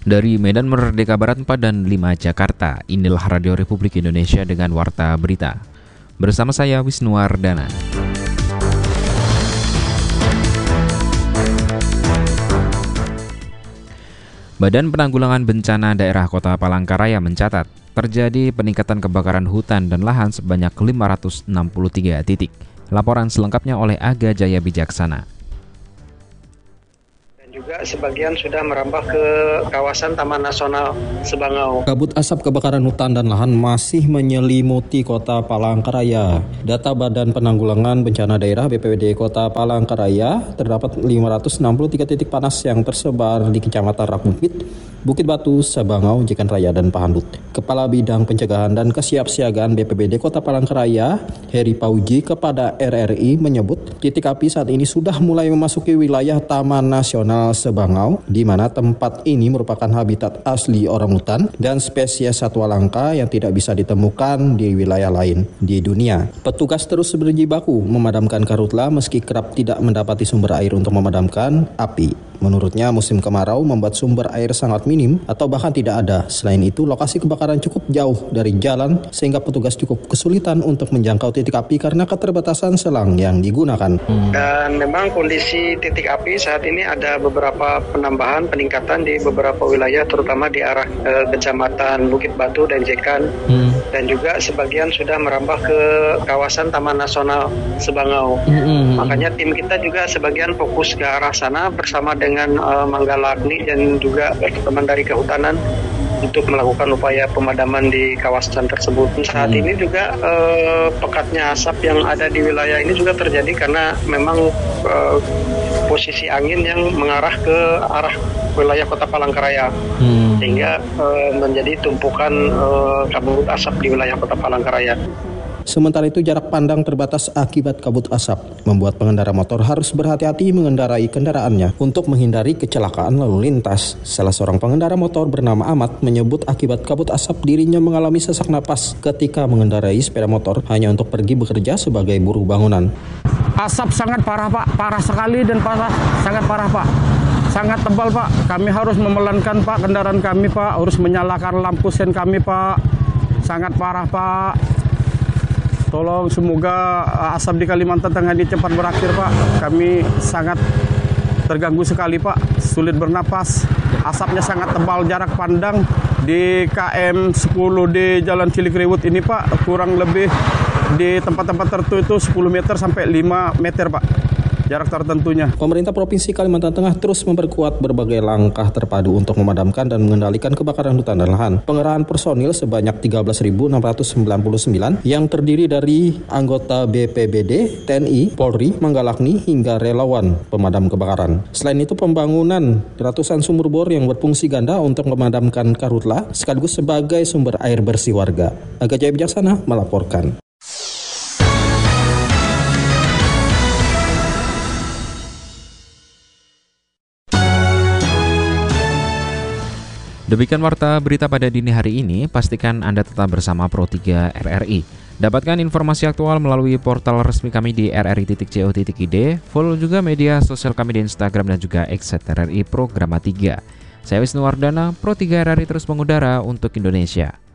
Dari Medan Merdeka Barat 4 dan 5 Jakarta, inilah Radio Republik Indonesia dengan Warta Berita. Bersama saya Wisnuwardana. Badan Penanggulangan Bencana Daerah Kota Palangkaraya mencatat terjadi peningkatan kebakaran hutan dan lahan sebanyak 563 titik. Laporan selengkapnya oleh Aga Jaya Bijaksana. Juga sebagian sudah merambah ke kawasan Taman Nasional Sebangau. Kabut asap kebakaran hutan dan lahan masih menyelimuti Kota Palangkaraya. Data Badan Penanggulangan Bencana Daerah BPBD Kota Palangkaraya, terdapat 563 titik panas yang tersebar di Kecamatan Rakbukit, Bukit Batu, Sebangau, Jekan Raya, dan Pahandut. Kepala Bidang Pencegahan dan Kesiapsiagaan BPBD Kota Palangkaraya, Heri Pauji, kepada RRI menyebut titik api saat ini sudah mulai memasuki wilayah Taman Nasional Sebangau, di mana tempat ini merupakan habitat asli orangutan dan spesies satwa langka yang tidak bisa ditemukan di wilayah lain di dunia. Petugas terus berjibaku memadamkan karhutla meski kerap tidak mendapati sumber air untuk memadamkan api. Menurutnya, musim kemarau membuat sumber air sangat minim atau bahkan tidak ada. Selain itu, lokasi kebakaran cukup jauh dari jalan sehingga petugas cukup kesulitan untuk menjangkau titik api karena keterbatasan selang yang digunakan. Dan memang kondisi titik api saat ini ada beberapa peningkatan di beberapa wilayah, terutama di arah Kecamatan Bukit Batu dan Jekan, dan juga sebagian sudah merambah ke kawasan Taman Nasional Sebangau. Makanya tim kita juga sebagian fokus ke arah sana bersama dengan Manggala Agni dan juga teman dari kehutanan untuk melakukan upaya pemadaman di kawasan tersebut. Saat ini juga pekatnya asap yang ada di wilayah ini juga terjadi karena memang posisi angin yang mengarah ke arah wilayah Kota Palangkaraya, sehingga menjadi tumpukan kabut asap di wilayah Kota Palangkaraya. Sementara itu, jarak pandang terbatas akibat kabut asap membuat pengendara motor harus berhati-hati mengendarai kendaraannya untuk menghindari kecelakaan lalu lintas. Salah seorang pengendara motor bernama Ahmad menyebut akibat kabut asap dirinya mengalami sesak napas ketika mengendarai sepeda motor hanya untuk pergi bekerja sebagai buruh bangunan. Asap sangat parah, Pak. Parah sekali dan sangat parah, Pak. Sangat tebal, Pak. Kami harus memelankan, Pak, kendaraan kami, Pak. Harus menyalakan lampu sen kami, Pak. Sangat parah, Pak. Tolong semoga asap di Kalimantan Tengah ini cepat berakhir, Pak. Kami sangat terganggu sekali, Pak. Sulit bernapas. Asapnya sangat tebal, jarak pandang di KM 10 di Jalan Cilikriwut ini, Pak. Kurang lebih di tempat-tempat tertentu 10 meter sampai 5 meter, Pak. Jarak tertentunya. Pemerintah Provinsi Kalimantan Tengah terus memperkuat berbagai langkah terpadu untuk memadamkan dan mengendalikan kebakaran hutan dan lahan. Pengerahan personil sebanyak 13.699 yang terdiri dari anggota BPBD, TNI, Polri, Manggala Agni, hingga relawan pemadam kebakaran. Selain itu, pembangunan ratusan sumur bor yang berfungsi ganda untuk memadamkan karhutla sekaligus sebagai sumber air bersih warga. Aga Jaya Bijaksana melaporkan. Demikian Warta Berita pada dini hari ini. Pastikan Anda tetap bersama Pro3 RRI. Dapatkan informasi aktual melalui portal resmi kami di rri.co.id. Follow juga media sosial kami di Instagram dan juga @RRI Programa 3. Saya Wisnuwardana, Pro3 RRI terus mengudara untuk Indonesia.